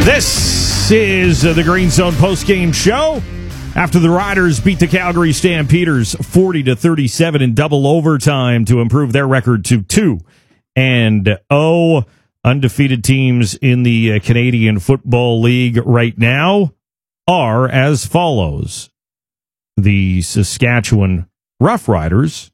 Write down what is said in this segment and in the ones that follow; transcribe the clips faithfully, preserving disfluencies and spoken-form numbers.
This is the Green Zone postgame show. After the Riders beat the Calgary Stampeders forty to thirty-seven in double overtime to improve their record to two and oh, undefeated teams in the Canadian Football League right now are as follows: the Saskatchewan Roughriders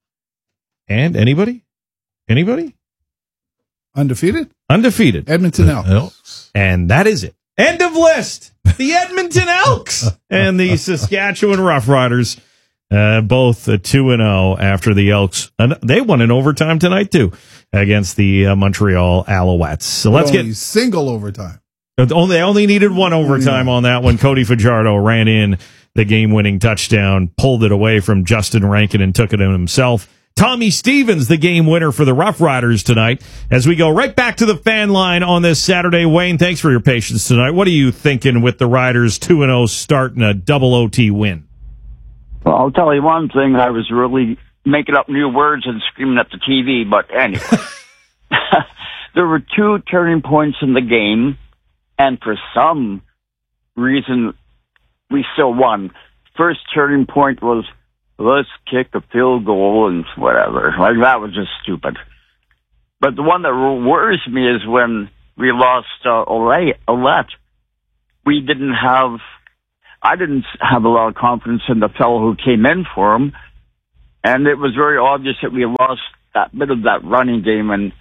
and anybody, anybody undefeated, undefeated Edmonton Elks, and that is it. End of list. The Edmonton Elks and the Saskatchewan Roughriders, uh, both uh, two and zero after the Elks. Uh, they won in overtime tonight too against the uh, Montreal Alouettes. So let's only get single overtime. Only they only needed one overtime yeah. on that one. Cody Fajardo ran in the game-winning touchdown, pulled it away from Justin Rankin, and took it in himself. Tommy Stevens, the game winner for the Rough Riders tonight. As we go right back to the fan line on this Saturday, Wayne, thanks for your patience tonight. What are you thinking with the Riders two and oh start and a double O T win? Well, I'll tell you one thing. I was really making up new words and screaming at the T V, but anyway. There were two turning points in the game, and for some reason, we still won. First turning point was, let's kick a field goal and whatever. Like, that was just stupid. But the one that worries me is when we lost uh, Ouellette. We didn't have, I didn't have a lot of confidence in the fellow who came in for him. And it was very obvious that we lost that bit of that running game. And,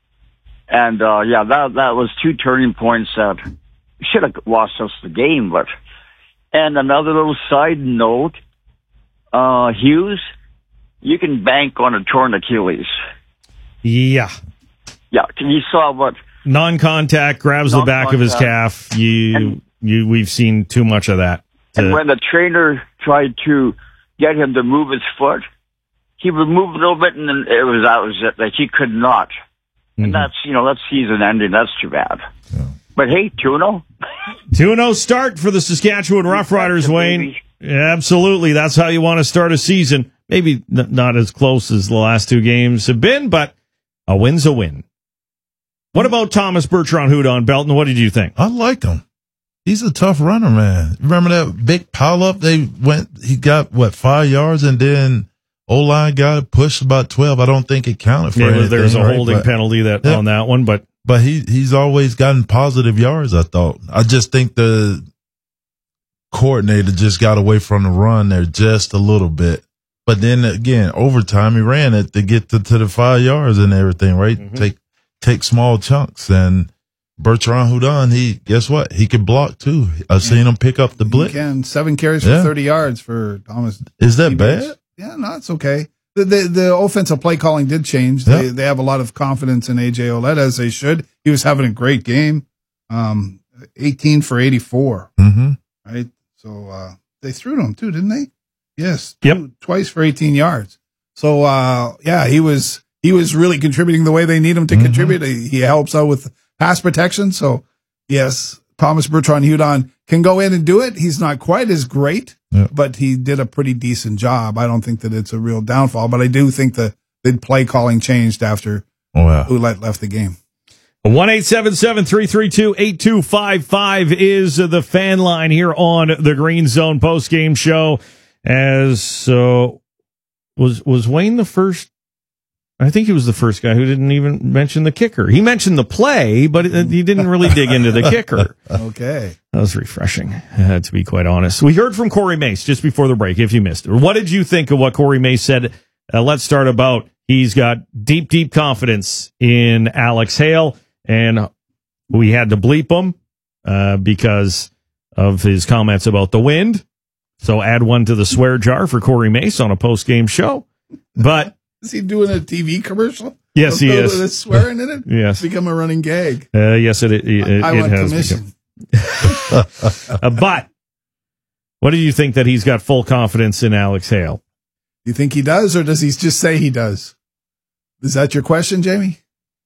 and uh, yeah, that, that was two turning points that should have lost us the game. But, and another little side note, Uh, Hughes, you can bank on a torn Achilles. Yeah. Yeah, you saw what... Non-contact, grabs non-contact. the back of his calf. You, and, you, we've seen too much of that. And when the trainer tried to get him to move his foot, he would move a little bit, and then it was, that was it. Like, he could not. Mm-hmm. And that's, you know, that's season ending. That's too bad. Yeah. But hey, two and oh. two and oh start for the Saskatchewan Roughriders, Wayne. Absolutely. That's how you want to start a season. Maybe n- not as close as the last two games have been, but a win's a win. What about Thomas Bertrand-Hudon, Belton? What did you think? I like him. He's a tough runner, man. Remember that big pile-up? They went, he got, what, five yards, and then O-line got it, pushed about twelve. I don't think it counted for yeah, anything. There's a right? holding but, penalty that yeah. on that one, but but he he's always gotten positive yards, I thought. I just think the coordinator just got away from the run there just a little bit. But then again, overtime, he ran it to get to, to the five yards and everything, right? Mm-hmm. Take take small chunks. And Bertrand-Hudon, he, guess what? He can block too. I've seen him pick up the blitz. He can. Seven carries yeah. for thirty yards for Thomas. Is that bad? Yeah, no, it's okay. The, the the offensive play calling did change. Yeah. They they have a lot of confidence in A J Ouellette, as they should. He was having a great game. Um, eighteen for eighty-four. Mm-hmm. Right? So uh, they threw to him too, didn't they? Yes. Yep. Two, twice for eighteen yards. So uh, yeah, he was he was really contributing the way they need him to mm-hmm. contribute. He, he helps out with pass protection. So yes, Thomas Bertrand-Hudon can go in and do it. He's not quite as great, yep. but he did a pretty decent job. I don't think that it's a real downfall, but I do think that the play calling changed after oh, wow. Ouellette left the game. one eight seven seven, three three two, eight two five five is the fan line here on the Green Zone postgame show. As uh, was was Wayne the first? I think he was the first guy who didn't even mention the kicker. He mentioned the play, but it, he didn't really dig into the kicker. Okay. That was refreshing, uh, to be quite honest. We heard from Corey Mace just before the break, if you missed it. What did you think of what Corey Mace said? Uh, let's start about he's got deep, deep confidence in Alex Hale, and we had to bleep him uh, because of his comments about the wind. So add one to the swear jar for Corey Mace on a post-game show. But is he doing a T V commercial? Yes, he is. With swearing in it? Yes. It's become a running gag. Uh, yes, it, it, it, I it want has commission. become. uh, but what do you think that he's got full confidence in Alex Hale? Do you think he does, or does he just say he does? Is that your question, Jamie?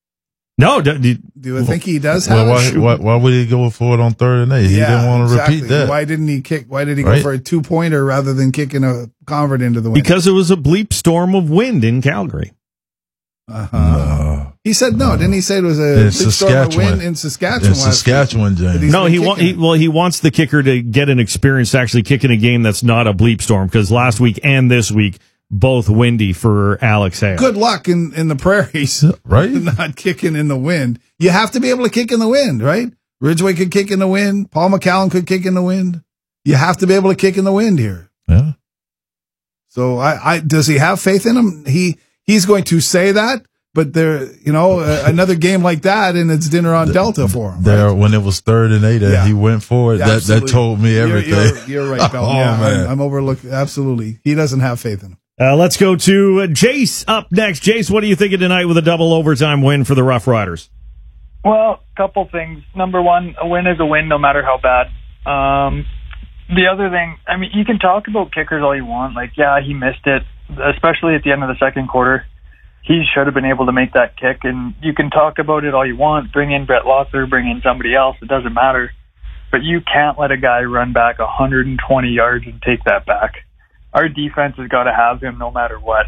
No. Do, do, do you think he does have well, why, why, why would he go for it on third and eight? He yeah, didn't want to exactly. repeat that. Why didn't he kick? Why did he right? go for a two-pointer rather than kicking a convert into the wind? Because it was a bleep storm of wind in Calgary. Uh-huh. No. He said no. Didn't he say it was a In big storm Saskatchewan. win in Saskatchewan? In last week? Saskatchewan, That James. he's No, been he, wa- kicking he it. well he wants the kicker to get an experience to actually kick in a game that's not a bleep storm because last week and this week both windy for Alex Hale. Good luck in, in the prairies, Right? not kicking in the wind. You have to be able to kick in the wind, right? Ridgway could kick in the wind. Paul McCallum could kick in the wind. You have to be able to kick in the wind here. Yeah. So I, I does he have faith in him? He he's going to say that, but there, you know, uh, another game like that, and it's dinner on Delta for him. There, right? when it was third and eight, and Yeah. he went for it. Yeah, That that absolutely. told me You're- everything. You're, you're right, Bill. Oh, yeah, man. I'm, I'm overlooking. Absolutely, he doesn't have faith in him. Uh, let's go to uh, Jace up next. Jace, what are you thinking tonight with a double overtime win for the Rough Riders? Well, couple things. Number one, a win is a win no matter how bad. Um, the other thing, I mean, you can talk about kickers all you want. Like, yeah, he missed it, especially at the end of the second quarter. He should have been able to make that kick, and you can talk about it all you want. Bring in Brett Lothar, bring in somebody else. It doesn't matter. But you can't let a guy run back one hundred twenty yards and take that back. Our defense has got to have him no matter what.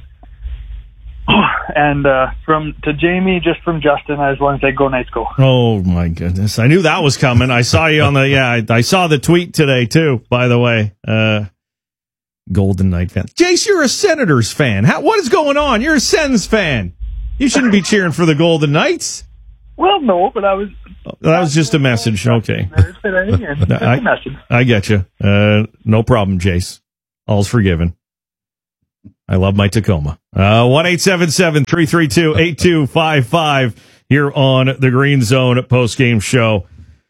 And uh, from to Jamie, just from Justin, I just want to say, go Knights, go. Oh my goodness! I knew that was coming. I saw you on the yeah. I, I saw the tweet today too. By the way, uh, Golden Knight fan. Jace, you're a Senators fan. How, what is going on? You're a Sens fan. You shouldn't be cheering for the Golden Knights. Well, no, but I was. That was just a message. Okay, It's I- a message. I get you. Uh, no problem, Jace. All's forgiven. I love my Tacoma. Uh, one eight seven seven three three two eight two five five here on the Green Zone post game show.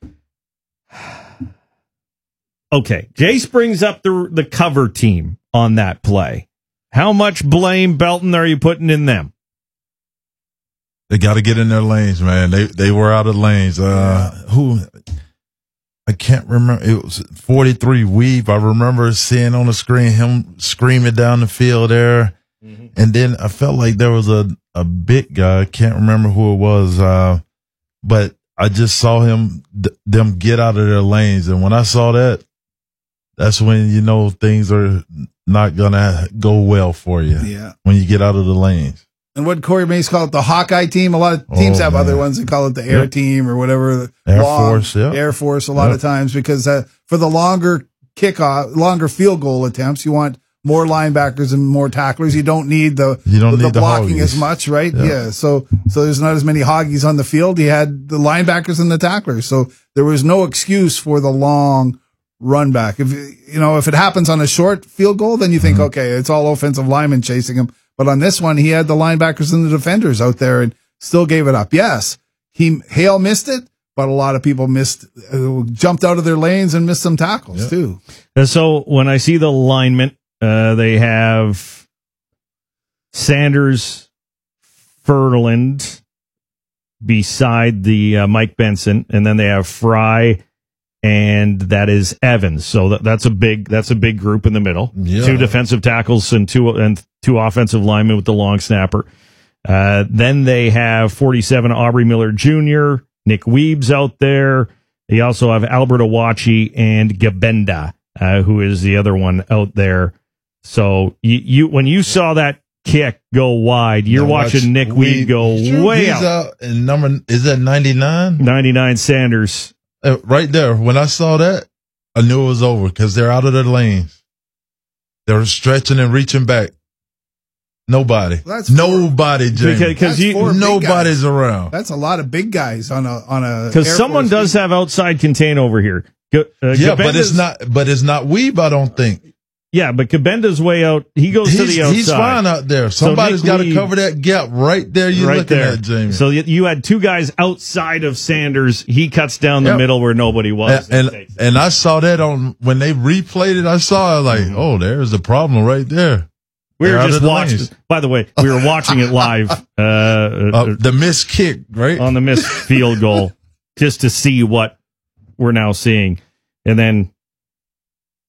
Okay, Jace brings up the the cover team on that play. How much blame, Belton, are you putting in them? They got to get in their lanes, man. They they were out of lanes. Uh, who? I can't remember. It was forty-three Weave. I remember seeing on the screen him screaming down the field there. Mm-hmm. And then I felt like there was a, a big guy. I can't remember who it was. Uh, but I just saw him, th- them get out of their lanes. And when I saw that, that's when, you know, things are not going to go well for you. Yeah. When you get out of the lanes. And what Corey Mace called it the Hawkeye team. A lot of teams Oh, have man. other ones. They call it the Air Yep. Team or whatever. Air Long- Force, yeah. Air Force a lot Yep. of times because uh, for the longer kickoff, longer field goal attempts, you want more linebackers and more tacklers. You don't need the You don't the, need the blocking hoggies. as much, right? Yeah. Yeah. So so there's not as many hoggies on the field. You had the linebackers and the tacklers. So there was no excuse for the long run back. If you know if it happens on a short field goal, then you think Mm-hmm. okay, it's all offensive linemen chasing him. But on this one, he had the linebackers and the defenders out there and still gave it up. Yes, he Hale missed it, but a lot of people missed, uh, jumped out of their lanes and missed some tackles Yep. too. And so when I see the alignment, uh, they have Sanders, Furland beside the uh, Mike Benson, and then they have Fry, and that is Evans. So that, that's a big that's a big group in the middle. Yeah. Two defensive tackles and two and two offensive linemen with the long snapper. Uh, then they have forty-seven Aubrey Miller Junior, Nick Weeb's out there. They also have Albert Awachi and Gabenda, uh, who is the other one out there. So you, you when you saw that kick go wide, you're Now watching watch Nick Weeb go Sure, way he's out. And number is that ninety-nine? ninety-nine Sanders. Uh, right there. When I saw that, I knew it was over because they're out of their lanes. They're stretching and reaching back. Nobody. That's Nobody, Jamie. Because- because That's you- four big Nobody's guys. around. That's a lot of big guys on a on a Because Air someone Force does team. have outside contain over here. Go- uh, Yeah, but Gabenda's- it's not. But it's not Weeb. I don't think Yeah, but Kabenda's way out. He goes to he's, the outside. he's fine out there. So Somebody's Nick got to Weeb- cover that gap right there. You're right looking there. at Jamie. So you, you had two guys outside of Sanders. He cuts down the Yep. middle where nobody was. and and, and I saw that on when they replayed it. I saw it like, oh, there's the problem right there. we were They're out just of the watching. lanes. By the way, we were watching it live uh, Uh, the missed kick, right? on the missed field goal just to see what we're now seeing. And then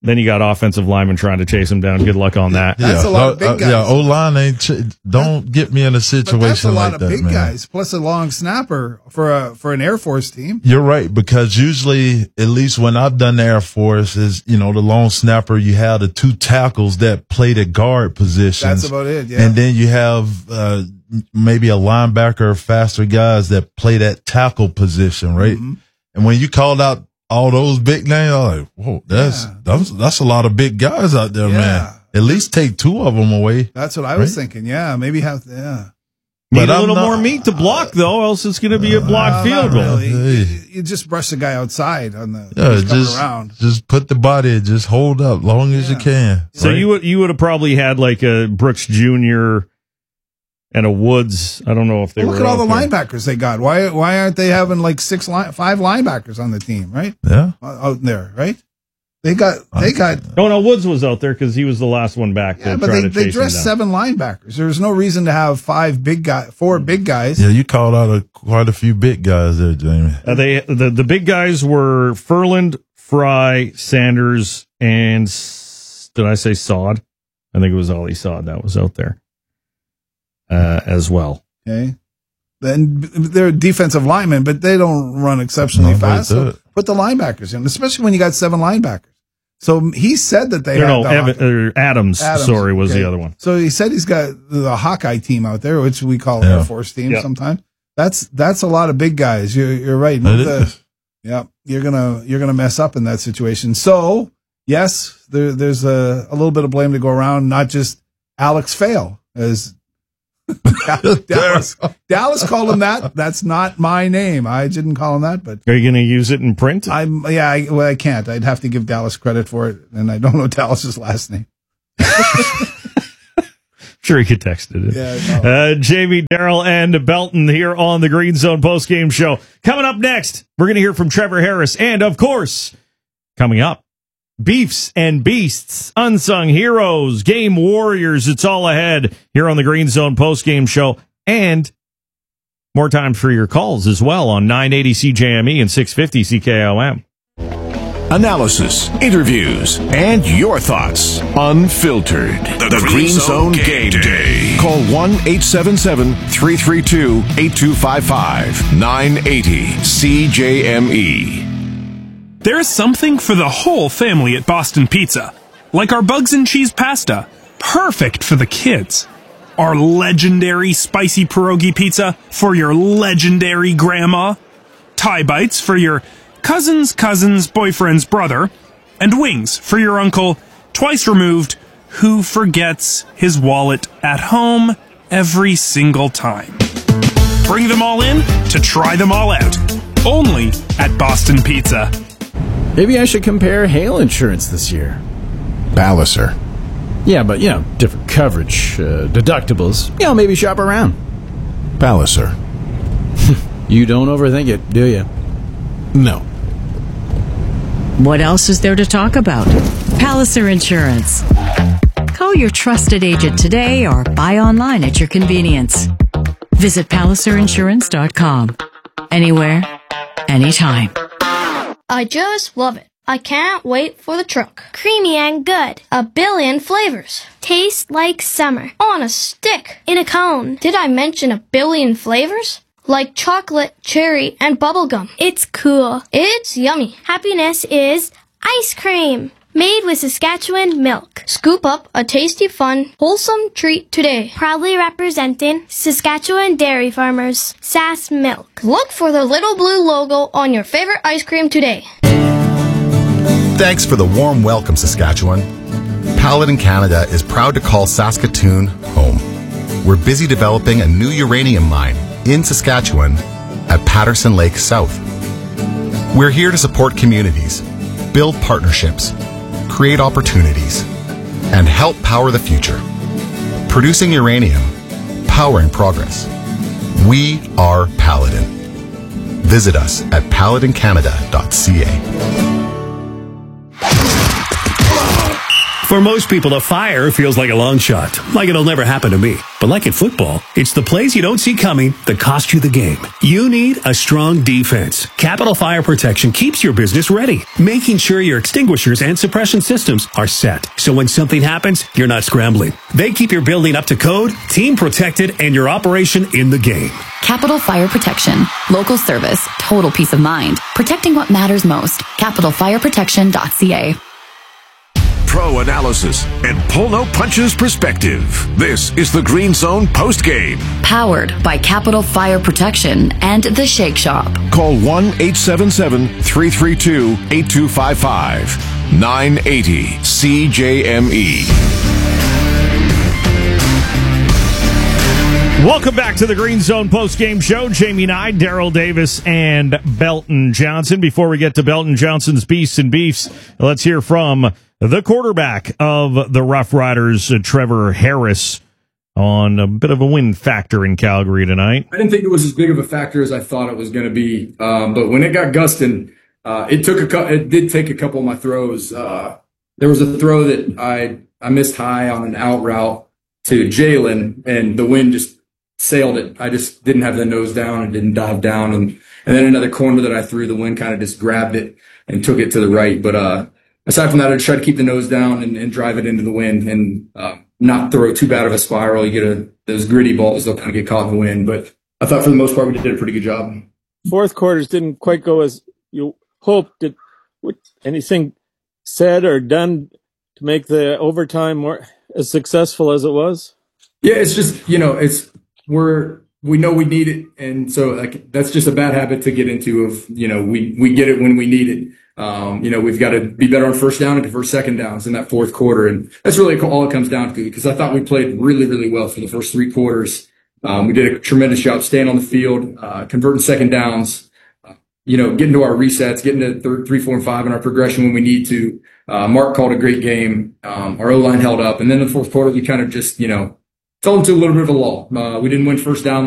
then you got offensive linemen trying to chase him down. Good luck on that. That's yeah, a lot of big uh, guys. Yeah, O-line ain't. Ch- don't get me in a But situation that's a lot like of that, big man. guys, plus a long snapper for a for an Air Force team. You're right, because usually, at least when I've done the Air Force, is, you know, the long snapper, you have the two tackles that play the guard positions. That's about it, yeah. And then you have uh, maybe a linebacker or faster guys that play that tackle position, right? Mm-hmm. And when you called out all those big names, I'm like, whoa, that's, Yeah. that's, that's a lot of big guys out there, Yeah. man. At least take two of them away. That's what I was thinking. Yeah, maybe have yeah. Need But a I'm little not- more meat to block, though, else it's going to be a blocked Uh, field not goal. really. Hey. You, you just brush the guy outside on the Yeah, he's coming just, around. just put the body, just hold up long as you Yeah. can. So right? you would you would have probably had like a Brooks Junior and a Woods. I don't know if they Well, were look at all the out there. linebackers they got. Why why aren't they having like six line, five linebackers on the team, right? Yeah. Uh, Out there, right? They got they got Oh no, Woods was out there because he was the last one back yeah, to but try they, to they chase him dressed down. seven linebackers. There's no reason to have five big guy, four big guys. Yeah, you called out a, quite a few big guys there, Jamie. Uh, they the the big guys were Furland, Fry, Sanders, and S- did I say Sod? I think it was Ollie Sod that was out there uh, as well. Okay. Then they're defensive linemen, but they don't run exceptionally No, they fast. So do it. put the linebackers in, especially when you got seven linebackers. So he said that they No, had no, the Evan, uh, Adams, Adams, sorry, was okay. the other one. So he said he's got the Hawkeye team out there, which we call Yeah. Air Force team Yep. sometimes. That's that's a lot of big guys. You're you're right. It Move the- is. yeah, you're gonna you're gonna mess up in that situation. So yes, there, there's a, a little bit of blame to go around. Not just Alex Fail, as Dallas Dallas called him that. That's not my name. I didn't call him that, but Are you going to use it in print? I'm yeah. I, well, I can't. I'd have to give Dallas credit for it, and I don't know Dallas's last name. Sure, he could text it. Yeah, no. Uh, Jamie, Darrell, and Belton here on the Green Zone postgame show. Coming up next, we're going to hear from Trevor Harris. And, of course, coming up, Beefs and Beasts, Unsung Heroes, Game Warriors. It's all ahead here on the Green Zone postgame show. And more time for your calls as well on nine eighty C J M E and six fifty C K O M. Analysis, interviews, and your thoughts unfiltered. The, the Green, Green Zone, Zone Game Day. Call one eight seven seven, three three two, eight two five five. nine eighty C J M E. There's something for the whole family at Boston Pizza. Like our bugs and cheese pasta. Perfect for the kids. Our legendary spicy pierogi pizza for your legendary grandma. Thai bites for your cousin's cousin's boyfriend's brother, and wings for your uncle, twice removed, who forgets his wallet at home every single time. Bring them all in to try them all out. Only at Boston Pizza. Maybe I should compare hail insurance this year. Palliser. Yeah, but, you know, different coverage, uh, deductibles. You know, maybe shop around. Palliser. You don't overthink it, do you? No. What else is there to talk about? Palliser Insurance. Call your trusted agent today or buy online at your convenience. Visit palliser insurance dot com. Anywhere, anytime. I just love it. I can't wait for the truck. Creamy and good. A billion flavors. Tastes like summer. On a stick. In a cone. Did I mention a billion flavors? Like chocolate, cherry, and bubblegum. It's cool. It's yummy. Happiness is ice cream. Made with Saskatchewan milk. Scoop up a tasty, fun, wholesome treat today. Proudly representing Saskatchewan dairy farmers. Sass Milk. Look for the little blue logo on your favorite ice cream today. Thanks for the warm welcome, Saskatchewan. Paladin Canada is proud to call Saskatoon home. We're busy developing a new uranium mine in Saskatchewan at Patterson Lake South. We're here to support communities, build partnerships, create opportunities, and help power the future. Producing uranium, powering progress. We are Paladin. Visit us at paladin canada dot c a. For most people, a fire feels like a long shot, like it'll never happen to me. But like in football, it's the plays you don't see coming that cost you the game. You need a strong defense. Capital Fire Protection keeps your business ready, making sure your extinguishers and suppression systems are set. So when something happens, you're not scrambling. They keep your building up to code, team protected, and your operation in the game. Capital Fire Protection. Local service. Total peace of mind. Protecting what matters most. capital fire protection dot c a. Pro analysis and pull no punches perspective. This is the Green Zone postgame. Powered by Capital Fire Protection and The Shake Shop. Call one eight seven seven, three three two, eight two five five. nine eighty C J M E. Welcome back to the Green Zone post-game show. Jamie Nye, Daryl Davis, and Belton Johnson. Before we get to Belton Johnson's Beasts and Beefs, let's hear from the quarterback of the Rough Riders, uh, Trevor Harris, on a bit of a win factor in Calgary tonight. I didn't think it was as big of a factor as I thought it was going to be, um, but when it got gusting, uh, it took a cu- it did take a couple of my throws. Uh, there was a throw that I I missed high on an out route to Jalen, and the wind just sailed it. I just didn't have the nose down and didn't dive down. And, and then another corner that I threw, the wind kind of just grabbed it and took it to the right. But, uh, aside from that, I just tried to keep the nose down and, and drive it into the wind and, uh, not throw too bad of a spiral. You get a, those gritty balls, they'll kind of get caught in the wind. But I thought for the most part, we did a pretty good job. Fourth quarters didn't quite go as you hoped. Did anything said or done to make the overtime more as successful as it was? Yeah, it's just, you know, it's, We're we know we need it, and so like that's just a bad habit to get into. Of you know we we get it when we need it. Um, you know we've got to be better on first down and convert second downs in that fourth quarter, and that's really all it comes down to. Because I thought we played really really well for the first three quarters. Um, we did a tremendous job staying on the field, uh, converting second downs. Uh, you know getting to our resets, getting to third, three, four, and five in our progression when we need to. Uh, Mark called a great game. Um, our O line held up, and then in the fourth quarter we kind of just you know. fell into a little bit of a lull. Uh, we didn't win first down